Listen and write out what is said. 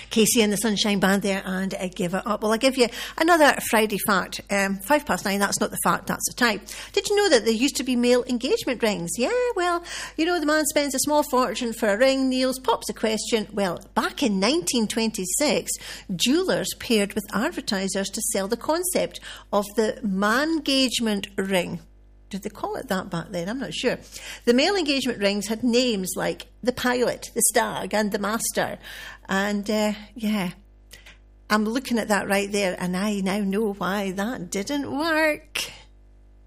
Casey and the Sunshine Band there, and Give It Up. Well, I'll give you another Friday fact. 9:05, that's not the fact, that's the time. Did you know that there used to be male engagement rings? Yeah, well, you know, the man spends a small fortune for a ring. Niels pops a question. Well, back in 1926, jewellers paired with advertisers to sell the concept of the man-gagement ring. Did they call it that back then? I'm not sure. The male engagement rings had names like the Pilot, the Stag and the Master. And yeah, I'm looking at that right there and I now know why that didn't work.